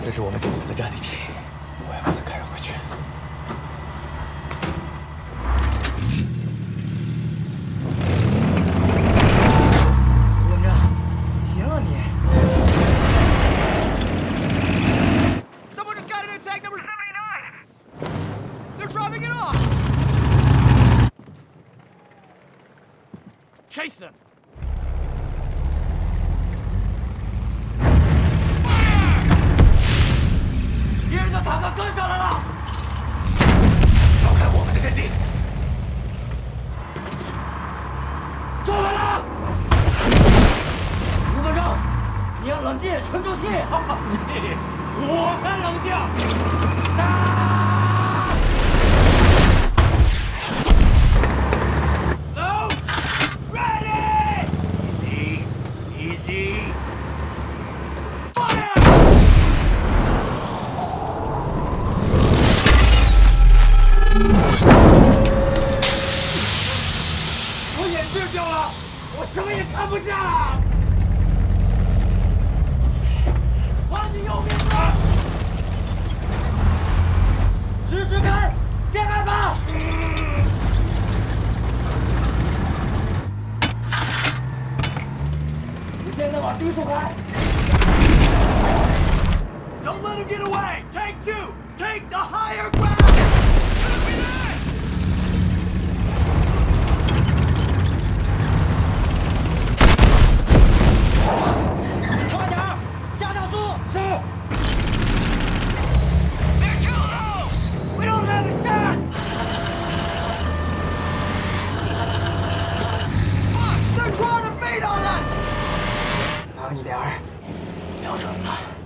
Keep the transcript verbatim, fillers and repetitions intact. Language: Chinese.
这是我们救火的战利品，我要把它开回去。 文正，行啊你。Someone just got into tank number seventy-nine. They're driving it off. Chase them. 别人的坦克跟上来了！ 绕开我们的阵地。 过来了！吴本正，你要冷静，沉住气。我很冷静。打！走 ！Ready! Easy, easy. Fire! 我眼镜掉了，我什么也看不见了。往你右边走，直直开，别害怕。你现在往低处开。Don't let him get away. Take two. Take the higher ground. 快点儿，加加速！是。They're too low. We don't have a shot. Fuck! They're trying to beat on us. 慢一点儿，瞄准了。